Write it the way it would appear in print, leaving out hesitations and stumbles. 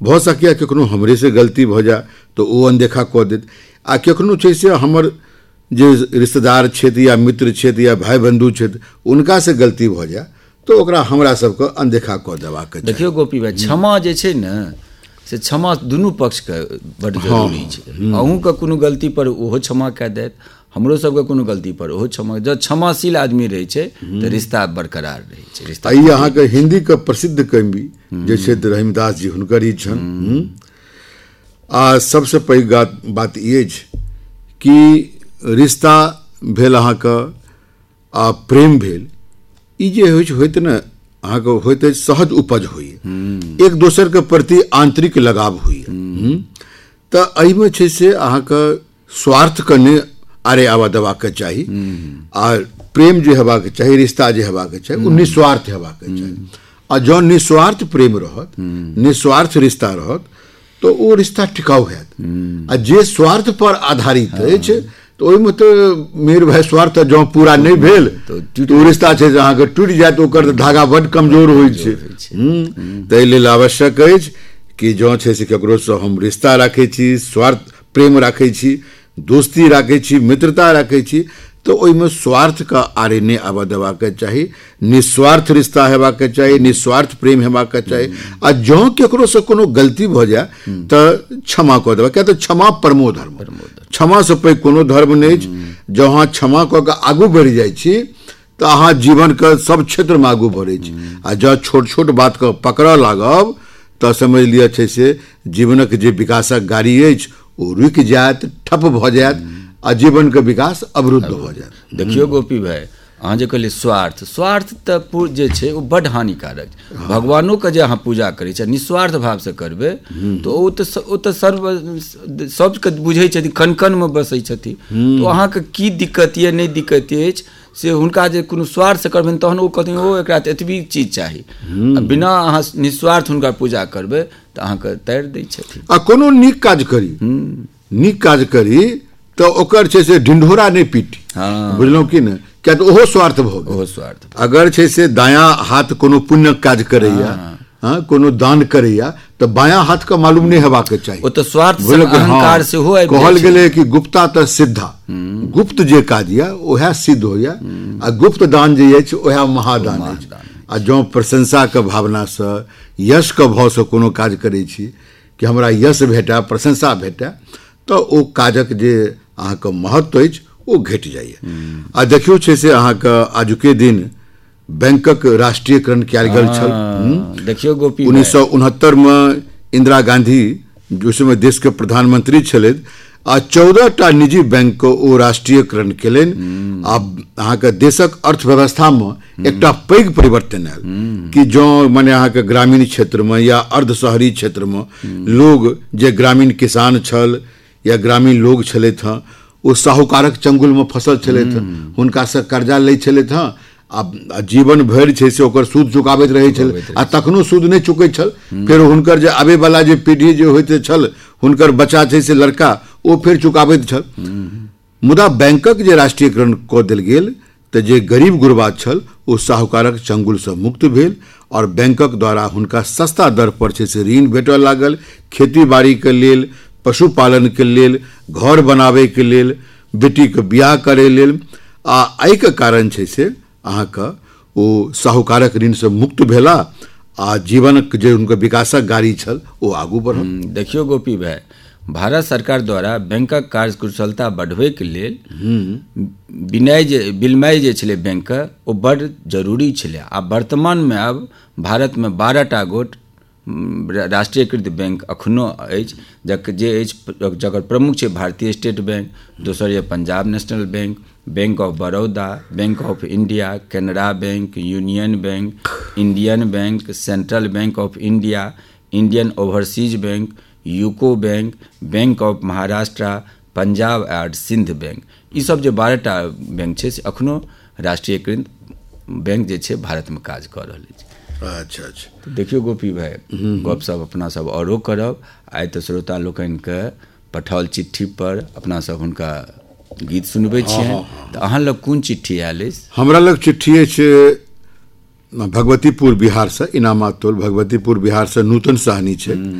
भऽ सकैए कखनो हमरे से गलती भऽ जाए तऽ ओ अनदेखा कऽ देत, आ कखनो छै से हमर जे रिश्तेदार छथि या मित्र छथि या भाई बंधु छथि उनका से गलती भऽ जाए तऽ ओकरा हमरा सबके अनदेखा कऽ देबाक चाही। देखियौ गोपी भाई, क्षमा जे छै ने से क्षमा दुनू पक्षके बड्ड जरूरी छै। अहूँके कोनो गलती पर ओहो क्षमा कए देत, हमरो सबके कोनो गलती पर ओहो क्षमा। जब क्षमाशील आदमी रहै छै तऽ रिश्ता बरकरार रहै छै। रिश्ता ई अहाँके हिन्दीके प्रसिद्ध कवि जे छथि रहीमदास जी, हुनकर ई छनि। आ सबसे पैघ बात ई अछि कि रिश्ता भेल अहाँके आ प्रेम भेल, ई जे होइत ने अहाँके होइत अछि सहज उपज होइए, एक दोसर के प्रति आंतरिक लगाव होइए। तऽ एहिमे छै से अहाँके स्वार्थके नहि आरे आवा देबाक चाही, आ प्रेम जे हेबाक चाही, रिश्ता जे हेबाक चाही, ओ निस्वार्थ हेबाक चाही। आ जँ निस्वार्थ प्रेम रहत, निस्वार्थ रिश्ता रहत तऽ ओ रिश्ता टिकाऊ हैत। आ जे स्वार्थ पर आधारित अछि तऽ ओहिमे तऽ मेर भाई स्वार्थ जँ पूरा नहि भेल तऽ ओ रिश्ता छै अहाँके टूटि जायत, ओकर धागा बड्ड कमजोर होइत छै। ताहि लेल आवश्यक अछि कि जँ छै से ककरोसँ हम रिश्ता राखै छी, स्वार्थ प्रेम राखै छी, दोस्ती राखै छी, मित्रता राखै छी, तऽ ओहिमे स्वार्थके आरे नहि आबऽ देबाक चाही। निस्वार्थ रिश्ता हेबाक चाही, निस्वार्थ प्रेम हेबाक चाही। आ जँ ककरोसँ कोनो गलती भऽ जाए तऽ क्षमा कऽ देबाक, किएक तऽ क्षमा परमो धर्म, क्षमासँ पैघ कोनो धर्म नहि अछि। जँ अहाँ क्षमा कऽ कऽ आगू बढ़ि जाइ छी तऽ अहाँ जीवनके सब क्षेत्रमे आगू बढ़ै छी। आ जँ छोट छोट बातके पकड़ऽ लागब तऽ समझि लिअ छै से जीवनक जे विकासक गाड़ी अछि ओ रुकि जायत, ठप भऽ जायत, आ जीवनके विकास अवरुद्ध भऽ जायत। देखियौ गोपी भाई, अहाँ जे कहलियै स्वार्थ तऽ जे छै ओ बड्ड हानिकारक छै। भगवानोके जे अहाँ पूजा करै छी निस्वार्थ भावसँ करबै तऽ ओ तऽ सबके बुझै छथिन, कण कणमे बसै छथिन। तऽ अहाँके की दिक्कत यऽ नहि दिक्कत अछि से हुनका जे कोनो स्वार्थसँ करबनि तहन ओ कहथिन ओ एकरा तऽ एतबी चीज चाही। बिना अहाँ निस्वार्थ हुनका पूजा करबै तऽ अहाँके तारि दै छथिन। आ कोनो नीक काज करी तऽ ओकर छै से ढिंढोरा नहि पीटी, बुझलहुँ कि ने, किया तऽ ओहो स्वार्थ भऽ गेल। अगर छै से दायाँ हाथ कोनो पुण्य काज करैया, कोनो दान करैया, तऽ बायाँ हाथके मालूम नहि हेबाक चाही। ओ तऽ स्वार्थ अहंकार सेहो कहल गेलै कि गुप्ता तऽ सिद्धा, गुप्त जे काज यऽ ओएह सिद्ध होइया, आ गुप्त दान जे अछि ओएह महादान अछि। आ जँ प्रशंसाके भावनासँ, यशके भावसँ कोनो काज करै छी कि हमरा यश भेटै, प्रशंसा भेटै, तऽ ओ काजक जे अहाँके महत्व अछि ओ घटि जाइए। आ देखियौ छै से अहाँके आजुके दिन बैंकक राष्ट्रीयकरण कयल गेल छल। देखियौ गोपी, 1969 इंदिरा गांधी जो समय देशके प्रधानमंत्री छलथि, आ 14टा निजी बैंक ओ राष्ट्रीयकरण केलनि। आ अहाँके देशक अर्थव्यवस्थामे एकटा पैघ परिवर्तन आयल कि जँ मने अहाँके ग्रामीण क्षेत्रमे या अर्ध शहरी क्षेत्रमे लोग जे ग्रामीण किसान छल या ग्रामीण लोग छलथि हँ, ओ साहूकारक चंगुलमे फंसल छलथि हँ, हुनकासँ कर्जा लै छलथि हँ, आ जीवन भरि छै से ओकर सूद चुकाबैत रहै छल, आ तखनो सूद नहि चुकैत छल। फेर हुनकर जे आबैवला जे पीढ़ी जे होइत छल, हुनकर बच्चा छै से लड़का, ओ फेर चुकाबैत छल। मुदा बैंकक जे राष्ट्रीयकरण कऽ देल गेल तऽ जे गरीब गुरबा छल ओ साहूकारक चंगुलसँ मुक्त भेल, और बैंकक द्वारा हुनका सस्ता दर पर छै से ऋण भेटऽ लागल, खेती बाड़ीके लेल, पशुपालनके लेल, घर बनाबैके लेल, बेटीके बियाह करै लेल। आ एहिके कारण छै से अहाँके ओ साहूकारक ऋणसँ मुक्त भेला, आ जीवनक जे हुनकर विकासक गाड़ी छल ओ आगू बढ़ल। देखियौ गोपी भाई, भारत सरकार द्वारा बैंकक कार्यकुशलता बढ़बैके लेल विनिमय जे छलै बैंकके ओ बड्ड जरूरी छलै। आ वर्तमानमे आब भारतमे 12टा गोट राष्ट्रीयकृत बैंक अखनो अछि, जे अछि जकर प्रमुख छै भारतीय स्टेट बैंक, दोसर यऽ Punjab national bank, bank of Baroda, bank of India, Canara bank, union bank, Indian bank, central bank of India, Indian overseas bank, UCO bank, bank of Maharashtra, Punjab and Sind bank. ई सब जे 12टा बैंक छै से अखनो राष्ट्रीयकृत बैंक जे छै भारतमे काज कऽ रहल अछि। अच्छा अच्छा, तो देखियो गोपी भाई, गपशप अपना सब औरो करब। आइ तऽ श्रोता लोकनिके पठाओल चिट्ठी पर अपना सब हुनका गीत सुनबै छियनि। तऽ अहाँ लग कोन चिट्ठी आयल अछि? हमरा लग चिट्ठी अछि भगवतीपुर बिहारसँ, इनामातोल भगवतीपुर बिहारसँ नूतन साहनी छै।